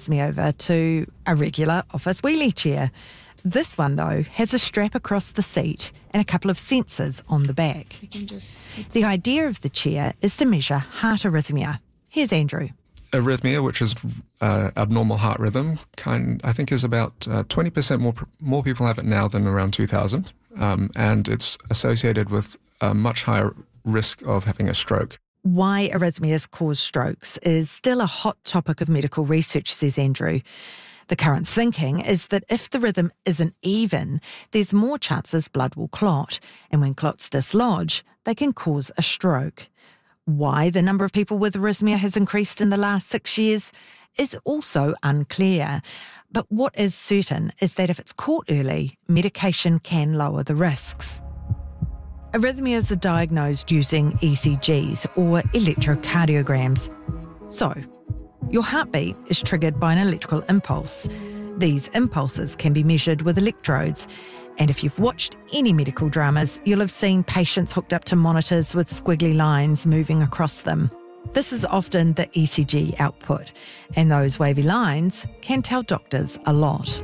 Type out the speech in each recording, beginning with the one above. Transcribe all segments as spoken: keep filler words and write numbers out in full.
takes me over to a regular office wheelie chair. This one, though, has a strap across the seat and a couple of sensors on the back. You can just sit. The idea of the chair is to measure heart arrhythmia. Here's Andrew. Arrhythmia, which is uh, abnormal heart rhythm, kind I think is about uh, twenty percent more more people have it now than around two thousand, um, and it's associated with a much higher risk of having a stroke. Why arrhythmias cause strokes is still a hot topic of medical research, says Andrew. The current thinking is that if the rhythm isn't even, there's more chances blood will clot, and when clots dislodge, they can cause a stroke. Why the number of people with arrhythmia has increased in the last six years is also unclear. But what is certain is that if it's caught early, medication can lower the risks. Arrhythmias are diagnosed using E C Gs or electrocardiograms. So, your heartbeat is triggered by an electrical impulse. These impulses can be measured with electrodes. And if you've watched any medical dramas, you'll have seen patients hooked up to monitors with squiggly lines moving across them. This is often the E C G output, and those wavy lines can tell doctors a lot.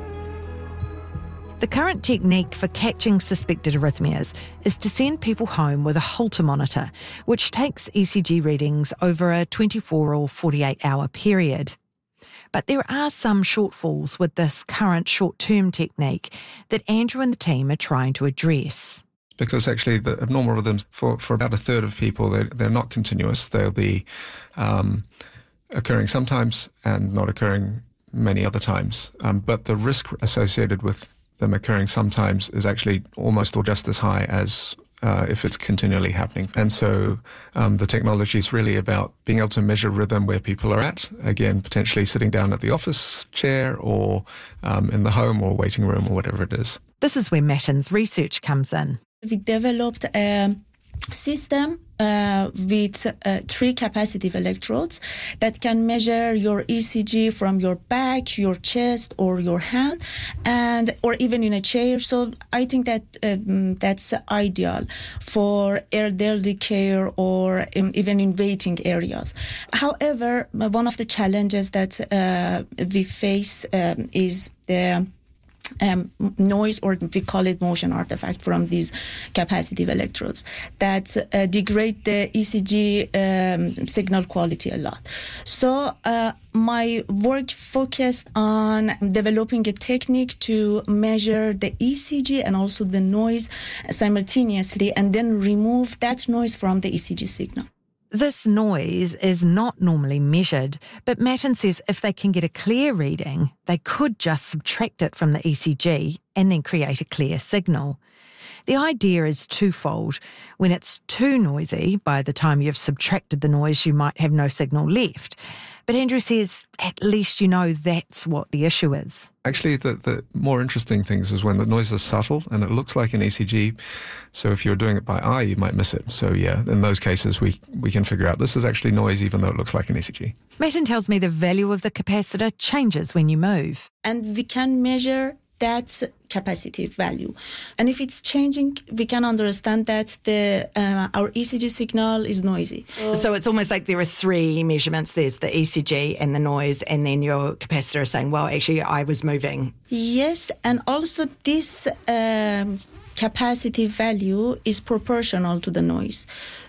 The current technique for catching suspected arrhythmias is to send people home with a Holter monitor, which takes E C G readings over a twenty-four or forty-eight hour period. But there are some shortfalls with this current short-term technique that Andrew and the team are trying to address. Because actually the abnormal rhythms, for, for about a third of people, they're, they're not continuous. They'll be um, occurring sometimes and not occurring many other times. Um, but the risk associated with them occurring sometimes is actually almost or just as high as uh, if it's continually happening. And so um, the technology is really about being able to measure rhythm where people are at, again, potentially sitting down at the office chair or um, in the home or waiting room or whatever it is. This is where Matten's research comes in. We developed a system uh, with uh, three capacitive electrodes that can measure your E C G from your back, your chest, or your hand, and or even in a chair. So I think that um, that's ideal for elderly care or um, even in waiting areas. However, one of the challenges that uh, we face um, is the Um, noise, or we call it motion artifact, from these capacitive electrodes that uh, degrade the E C G um, signal quality a lot. So uh, my work focused on developing a technique to measure the E C G and also the noise simultaneously, and then remove that noise from the E C G signal. This noise is not normally measured, but Matten says if they can get a clear reading, they could just subtract it from the E C G and then create a clear signal. The idea is twofold. When it's too noisy, by the time you've subtracted the noise, you might have no signal left. But Andrew says at least you know that's what the issue is. Actually, the, the more interesting things is when the noise is subtle and it looks like an E C G. So if you're doing it by eye, you might miss it. So yeah, in those cases, we, we can figure out this is actually noise even though it looks like an E C G. Matten tells me the value of the capacitor changes when you move. And we can measure that capacitive value. And if it's changing, we can understand that the uh, our E C G signal is noisy. So it's almost like there are three measurements. There's the E C G and the noise, and then your capacitor is saying, well, actually, I was moving. Yes, and also this um, capacitive value is proportional to the noise.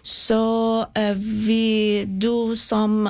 So uh, we do some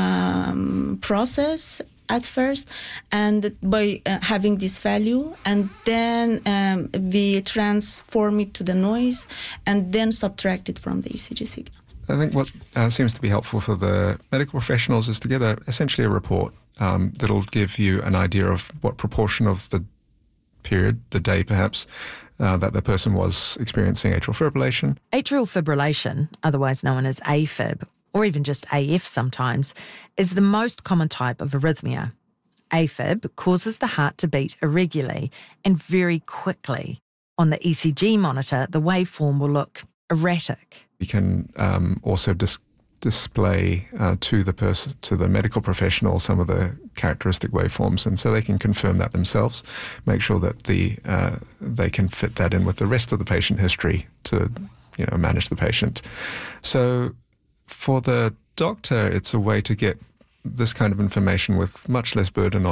um, process at first, and by uh, having this value, and then um, we transform it to the noise, and then subtract it from the E C G signal. I think what uh, seems to be helpful for the medical professionals is to get a, essentially a report um, that'll give you an idea of what proportion of the period, the day perhaps, uh, that the person was experiencing atrial fibrillation. Atrial fibrillation, otherwise known as AFib, or even just A F sometimes, is the most common type of arrhythmia. AFib causes the heart to beat irregularly and very quickly. On the E C G monitor, the waveform will look erratic. We can um, also dis- display uh, to the person, to the medical professional, some of the characteristic waveforms, and so they can confirm that themselves, make sure that the uh, they can fit that in with the rest of the patient history to, you know, manage the patient. So for the doctor, it's a way to get this kind of information with much less burden on